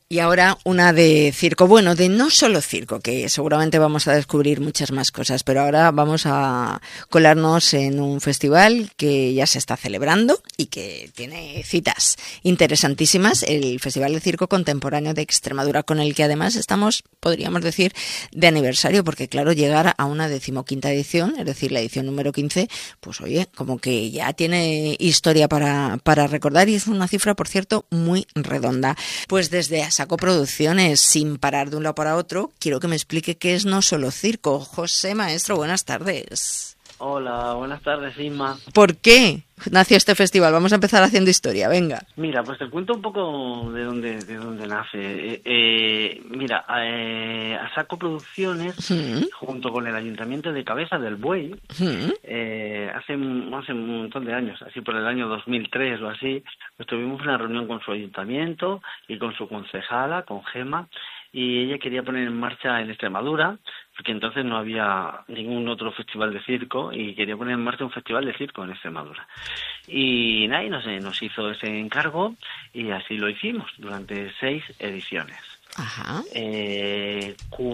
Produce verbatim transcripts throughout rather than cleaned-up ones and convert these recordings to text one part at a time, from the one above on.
Y ahora una de circo, bueno, de no solo circo, que seguramente vamos a descubrir muchas más cosas, pero ahora vamos a colarnos en un festival que ya se está celebrando y que tiene citas interesantísimas, el Festival de Circo Contemporáneo de Extremadura, con el que además estamos, podríamos decir, de aniversario, porque claro, llegar a una decimoquinta edición, es decir, la edición número quince, pues oye, como que ya tiene historia para, para recordar, y es una cifra, por cierto, muy redonda. Pues desde Saco Producciones, sin parar de un lado para otro, quiero que me explique qué es No Solo Circo. José Maestro, buenas tardes. Hola, buenas tardes, Isma. ¿Por qué nació este festival? Vamos a empezar haciendo historia, venga. Mira, pues te cuento un poco de dónde de dónde nace. Eh, eh, mira, eh, a Saco Producciones, ¿Mm? junto con el Ayuntamiento de Cabeza del Buey, ¿Mm? eh, hace, hace un montón de años, así por el año dos mil tres o así, pues tuvimos una reunión con su ayuntamiento y con su concejala, con Gema, y ella quería poner en marcha en Extremadura, porque entonces no había ningún otro festival de circo, y quería poner en marcha un festival de circo en Extremadura. Y nadie nos, nos hizo ese encargo, y así lo hicimos durante seis ediciones. Ajá. Eh,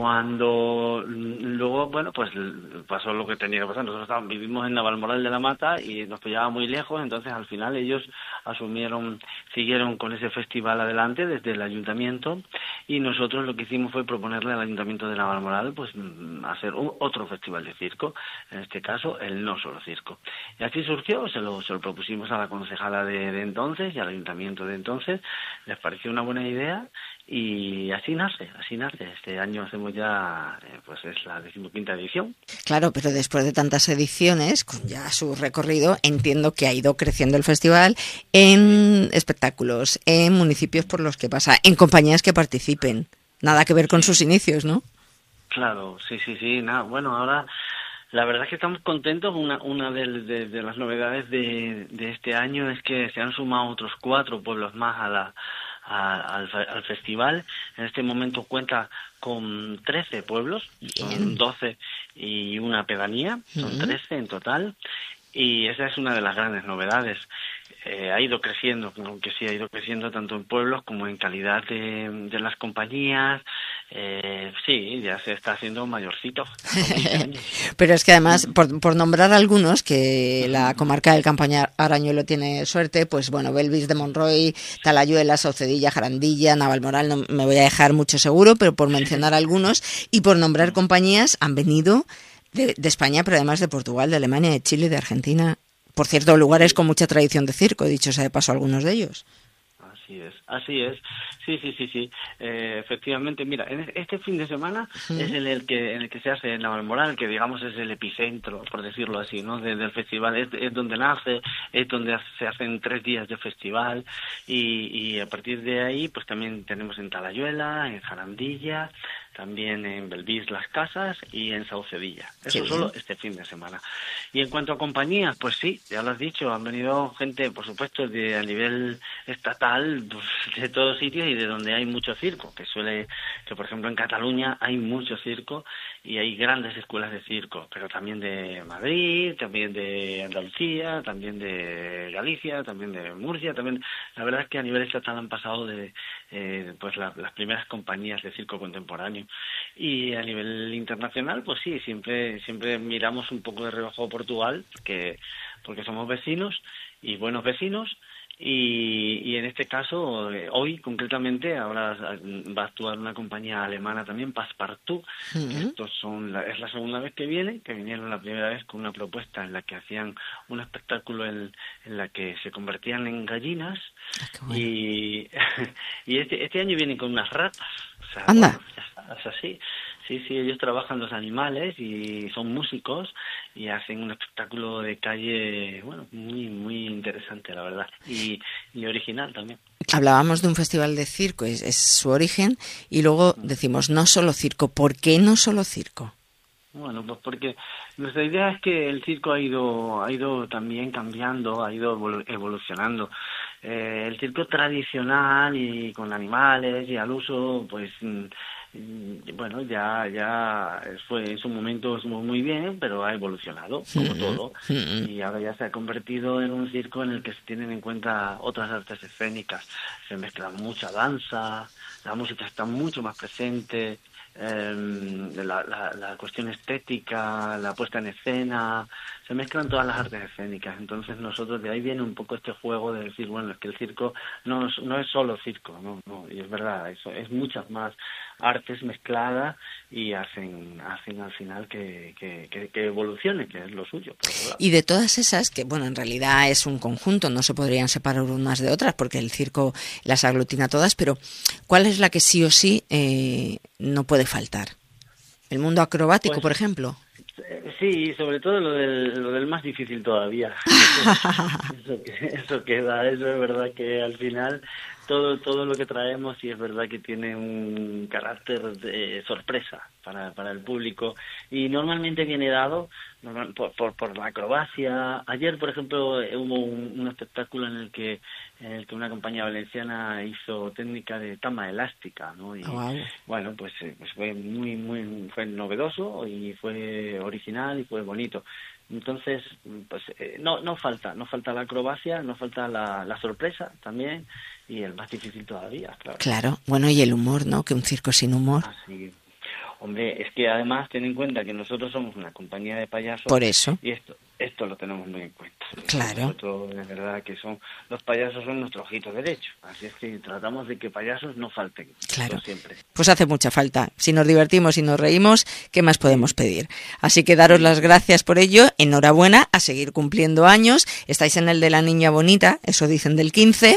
cuando luego, bueno, pues pasó lo que tenía que pasar. Nosotros estábamos, vivimos en Navalmoral de la Mata y nos pillaba muy lejos, entonces al final ellos asumieron, siguieron con ese festival adelante desde el ayuntamiento, y nosotros lo que hicimos fue proponerle al ayuntamiento de Navalmoral pues hacer un, otro festival de circo, en este caso el No Solo Circo. Y así surgió, se lo, se lo propusimos a la concejala de, de entonces y al ayuntamiento de entonces, les pareció una buena idea. Y así nace, así nace. Este año hacemos ya, eh, pues es la decimoquinta edición. Claro, pero después de tantas ediciones, con ya su recorrido, entiendo que ha ido creciendo el festival en espectáculos, en municipios por los que pasa, en compañías que participen. Nada que ver con sus inicios, ¿no? Claro, sí, sí, sí. Nada, bueno, ahora la verdad es que estamos contentos. Una, una de, de, de las novedades de, de este año es que se han sumado otros cuatro pueblos más a la Al, al festival. En este momento cuenta con trece pueblos, son doce y una pedanía, son trece en total, y esa es una de las grandes novedades. Eh, ha ido creciendo, aunque sí ha ido creciendo tanto en pueblos como en calidad de, de las compañías. Eh, sí, ya se está haciendo mayorcito. Pero es que además, por, por nombrar algunos, que la comarca del Campo Arañuelo tiene suerte, pues bueno, Belvis de Monroy, Talayuela, Saucedilla, Jarandilla, Navalmoral, no me voy a dejar mucho seguro, pero por mencionar algunos y por nombrar compañías, han venido de, de España, pero además de Portugal, de Alemania, de Chile, de Argentina. Por cierto, lugares con mucha tradición de circo, dicho sea de paso algunos de ellos. Así es, así es. Sí, sí, sí, sí. Eh, efectivamente, mira, en este fin de semana ¿sí? es en el que en el que se hace en Navalmoral, que digamos es el epicentro, por decirlo así, ¿no? De, del festival. Es, es donde nace, es donde se hacen tres días de festival, y, y a partir de ahí, pues también tenemos en Talayuela, en Jarandilla, también en Belvis Las Casas y en Saucedilla. Eso sí, solo este fin de semana. Y en cuanto a compañías, pues sí, ya lo has dicho, han venido gente, por supuesto, de a nivel estatal, pues, de todos sitios y de donde hay mucho circo, que suele, que por ejemplo en Cataluña hay mucho circo y hay grandes escuelas de circo, pero también de Madrid, también de Andalucía, también de Galicia, también de Murcia, también, la verdad es que a nivel estatal han pasado de eh, pues la, las primeras compañías de circo contemporáneo. Y a nivel internacional, pues sí, siempre siempre miramos un poco de reojo a Portugal, porque, porque somos vecinos y buenos vecinos, y, y en este caso, eh, hoy concretamente, ahora va a actuar una compañía alemana también, Passepartout. Uh-huh. Estos son la, es la segunda vez que vienen, que vinieron la primera vez con una propuesta en la que hacían un espectáculo en, en la que se convertían en gallinas. Ah, bueno. y, y este, este año vienen con unas ratas. O sea, anda. Bueno, ya está, es así. Sí, sí, ellos trabajan los animales y son músicos y hacen un espectáculo de calle, bueno, muy muy interesante, la verdad, y, y original también. Hablábamos de un festival de circo, es, es su origen, y luego decimos no solo circo. ¿Por qué no solo circo? Bueno, pues porque nuestra idea es que el circo ha ido ha ido también cambiando, ha ido evolucionando. Eh, el circo tradicional y con animales y al uso, pues bueno, ya ya fue en su momento estuvo muy bien, pero ha evolucionado, como todo, y ahora ya se ha convertido en un circo en el que se tienen en cuenta otras artes escénicas. Se mezcla mucha danza, la música está mucho más presente, eh, la, la, la cuestión estética, la puesta en escena, se mezclan todas las artes escénicas. Entonces nosotros de ahí viene un poco este juego de decir, bueno, es que el circo no es, no es solo circo, no, no, y es verdad, eso es muchas más artes mezcladas y hacen hacen al final que, que, que, que evolucione, que es lo suyo. Pero, y de todas esas, que bueno, en realidad es un conjunto, no se podrían separar unas de otras porque el circo las aglutina todas, pero ¿cuál es la que sí o sí eh, no puede faltar? ¿El mundo acrobático, pues, por ejemplo? Sí, sobre todo lo del, lo del más difícil todavía. Eso, eso, eso queda, eso es verdad que al final todo todo lo que traemos sí es verdad que tiene un carácter de sorpresa para para el público y normalmente viene dado normal, por, por por la acrobacia. Ayer, por ejemplo, hubo un, un espectáculo en el que en el que una compañía valenciana hizo técnica de tama elástica, ¿no? Y, oh, wow. Bueno, pues, pues fue muy muy fue novedoso y fue original y fue bonito. Entonces, pues eh, no no falta, no falta la acrobacia, no falta la, la sorpresa también y el más difícil todavía, claro. Claro, bueno, y el humor, ¿no? Que un circo sin humor. Ah, sí. Hombre, es que además ten en cuenta que nosotros somos una compañía de payasos. Por eso. Y esto esto lo tenemos muy en cuenta. Claro. Nosotros, de verdad, que son los payasos son nuestro ojito derecho. Así es que tratamos de que payasos no falten. Claro. Siempre. Pues hace mucha falta. Si nos divertimos y nos reímos, ¿qué más podemos pedir? Así que daros las gracias por ello. Enhorabuena, a seguir cumpliendo años. Estáis en el de la niña bonita, eso dicen del quince.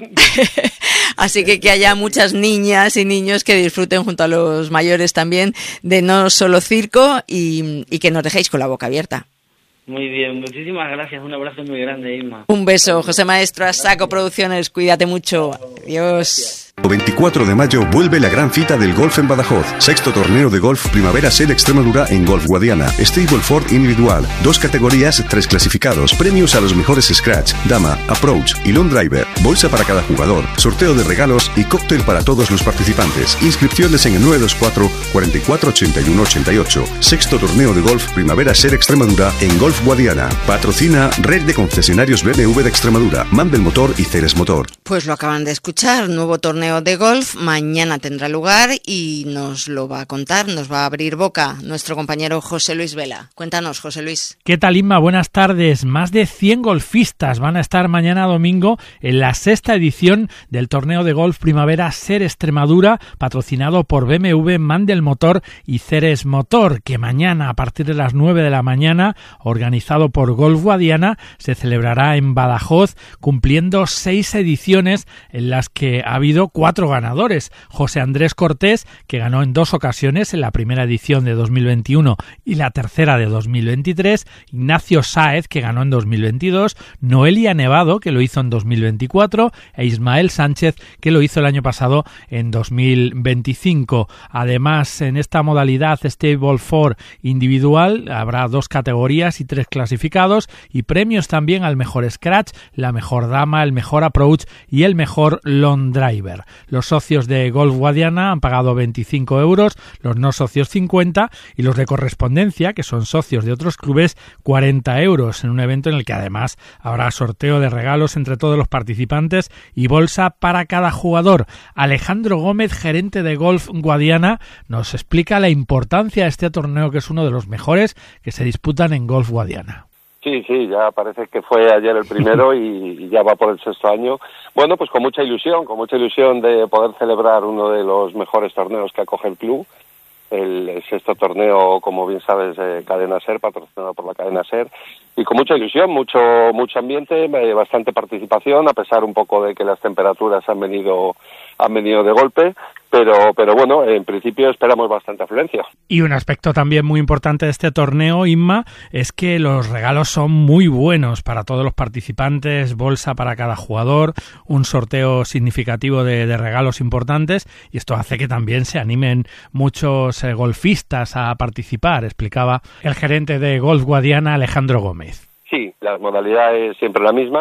Así que que haya muchas niñas y niños que disfruten junto a los mayores también de no solo circo y, y que nos dejéis con la boca abierta. Muy bien, muchísimas gracias, un abrazo muy grande, Inma. Un beso, José Maestro, a Saco Producciones, cuídate mucho. Adiós. El veinticuatro de mayo vuelve la gran cita del golf en Badajoz. Sexto torneo de golf Primavera Ser Extremadura en Golf Guadiana. Stableford individual. Dos categorías, tres clasificados. Premios a los mejores scratch, dama, approach y long driver. Bolsa para cada jugador. Sorteo de regalos y cóctel para todos los participantes. Inscripciones en el nueve dos cuatro, cuatro cuatro, ocho uno ocho ocho. Sexto torneo de golf Primavera Ser Extremadura en Golf Guadiana. Patrocina Red de Concesionarios B M W de Extremadura, Mandel Motor y Ceres Motor. Pues lo acaban de escuchar, nuevo torneo de golf, mañana tendrá lugar y nos lo va a contar, nos va a abrir boca nuestro compañero José Luis Vela. Cuéntanos, José Luis. ¿Qué tal, Inma? Buenas tardes. Más de cien golfistas van a estar mañana domingo en la sexta edición del torneo de golf Primavera Ser Extremadura, patrocinado por B M W, Mandel Motor y Ceres Motor, que mañana a partir de las nueve de la mañana, organizado por Golf Guadiana, se celebrará en Badajoz, cumpliendo seis ediciones en las que ha habido cuatro ganadores. José Andrés Cortés, que ganó en dos ocasiones, en la primera edición de dos mil veintiuno y la tercera de dos mil veintitrés, Ignacio Sáez, que ganó en dos mil veintidós, Noelia Nevado, que lo hizo en dos mil veinticuatro, e Ismael Sánchez, que lo hizo el año pasado en dos mil veinticinco. Además, en esta modalidad Stableford individual habrá dos categorías y tres clasificados y premios también al mejor scratch, la mejor dama, el mejor approach y el mejor long driver. Los socios de Golf Guadiana han pagado veinticinco euros, los no socios cincuenta y los de correspondencia, que son socios de otros clubes, cuarenta euros, en un evento en el que además habrá sorteo de regalos entre todos los participantes y bolsa para cada jugador. Alejandro Gómez, gerente de Golf Guadiana, nos explica la importancia de este torneo, que es uno de los mejores que se disputan en Golf Guadiana. Sí, sí, ya parece que fue ayer el primero y, y ya va por el sexto año. Bueno, pues con mucha ilusión, con mucha ilusión de poder celebrar uno de los mejores torneos que acoge el club. El, el sexto torneo, como bien sabes, de Cadena Ser, patrocinado por la Cadena Ser. Y con mucha ilusión, mucho mucho ambiente, eh, bastante participación, a pesar un poco de que las temperaturas han venido han venido de golpe. Pero, pero bueno, en principio esperamos bastante afluencia. Y un aspecto también muy importante de este torneo, Inma, es que los regalos son muy buenos para todos los participantes, bolsa para cada jugador, un sorteo significativo de, de regalos importantes, y esto hace que también se animen muchos eh, golfistas a participar, explicaba el gerente de Golf Guadiana, Alejandro Gómez. Sí, la modalidad es siempre la misma.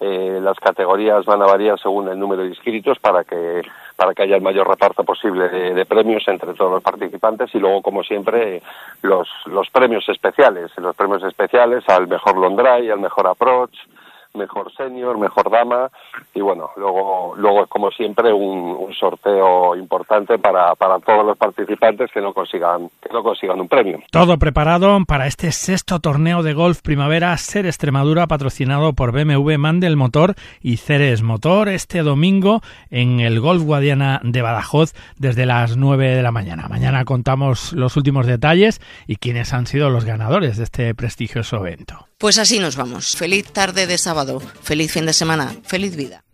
Eh, las categorías van a variar según el número de inscritos para que para que haya el mayor reparto posible de, de premios entre todos los participantes y luego, como siempre, los los premios especiales, los premios especiales al mejor long drive, al mejor approach, mejor senior, mejor dama y bueno, luego luego como siempre un, un sorteo importante para, para todos los participantes que no consigan que no consigan un premio. Todo preparado para este sexto torneo de golf primavera SER Extremadura, patrocinado por B M W Mandel Motor y Ceres Motor, este domingo en el Golf Guadiana de Badajoz desde las nueve de la mañana. Mañana contamos los últimos detalles y quiénes han sido los ganadores de este prestigioso evento. Pues así nos vamos. Feliz tarde de sábado, feliz fin de semana, feliz vida.